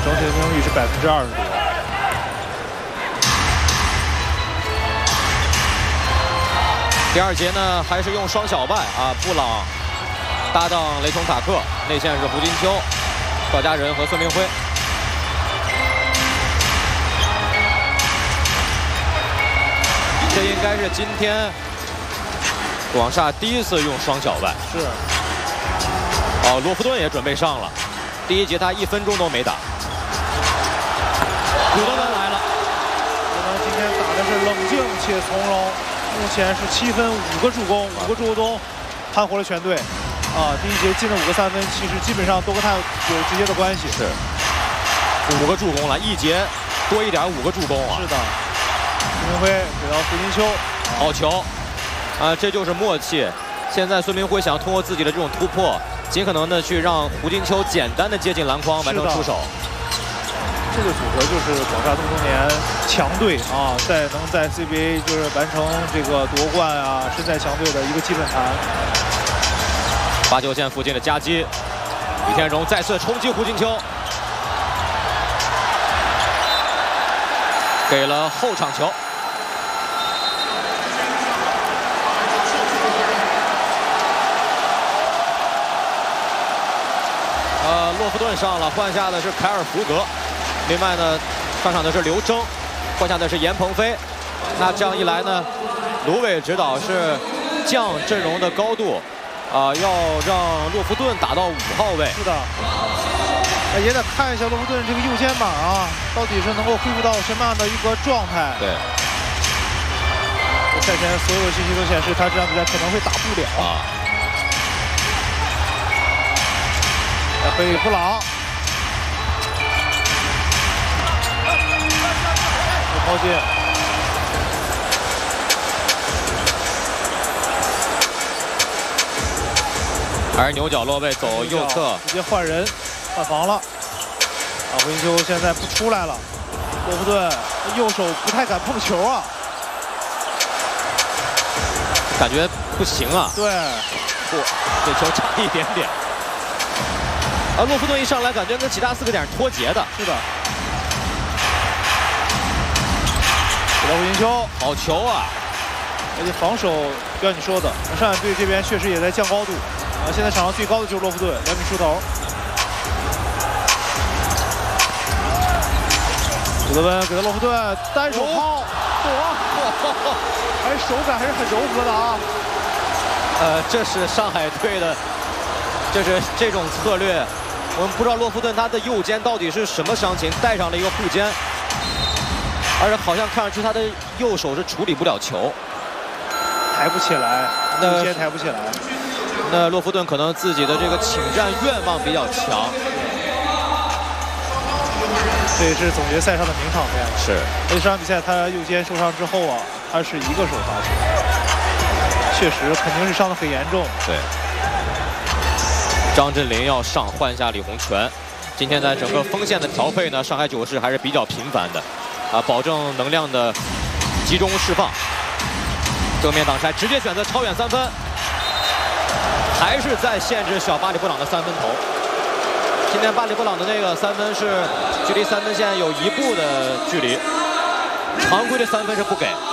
整体的命中率是20%多。 第二节呢，还是用双小外啊，布朗搭档雷琼塔克，内线是胡金秋、赵家人和孙明辉。这应该是今天广厦第一次用双小外。 是。 哦，罗弗顿也准备上了。第一节他1分钟都没打。古德温来了。 古德温今天打的是冷静且从容。 目前是7分5个助攻，5个助攻，盘活了全队。啊，第一节进了5个3分，其实基本上都跟他有直接的关系。 是，5个助攻了，一节多一点5个助攻啊。 是的，孙明辉给到胡金秋， 好球，啊，这就是默契。现在孙明辉想通过自己的这种突破，尽可能的去让胡金秋简单的接近篮筐，完成出手。 这个组合就是广厦这么多年强队啊，能在 CBA 就是完成这个夺冠啊，身在强队的一个基本盘。 罚球线附近的夹击，李天荣再次冲击胡金秋，给了后场球。洛夫顿上了，换下的是凯尔福格。 另外呢，上场的是刘铮，换下的是严鹏飞。那这样一来呢，卢伟指导是降阵容的高度，要让洛夫顿打到5号位。 是的，也得看一下洛夫顿这个右肩膀啊，到底是能够恢复到什么样的一个状态。 对。 赛前所有的信息都显示，他这场比赛可能会打不了。可以布朗。 抛进， 还是牛角落位走右侧， 直接换人，换防了。啊，胡金秋现在不出来了，洛夫顿右手不太敢碰球啊， 感觉不行啊。 对， 这球差一点点。洛夫顿一上来感觉跟其他4个点脱节的。 是的。 给到胡金秋， 好球啊！ 而且防守，就像你说的，上海队这边确实也在降高度。啊，现在场上最高的就是洛夫顿，2米出头。古德温给到洛夫顿，单手抛，还是手感还是很柔和的啊。 这是上海队的，这种策略。我们不知道洛夫顿他的右肩到底是什么伤情，带上了一个护肩。 而且好像看上去他的右手是处理不了球， 抬不起来，右肩抬不起来。 那洛夫顿可能自己的这个请战愿望比较强， 这也是总决赛上的名场面。 是， 这场比赛他右肩受伤之后啊，他是一个手罚球，确实肯定是伤得很严重。 对，张镇麟要上换下李洪权。今天在整个锋线的调配呢，上海九市还是比较频繁的。 保证能量的集中释放，正面挡拆，直接选择超远3分，还是在限制小巴里布朗的3分投。今天巴里布朗的那个3分是距离3分线有1步的距离，常规的3分是不给。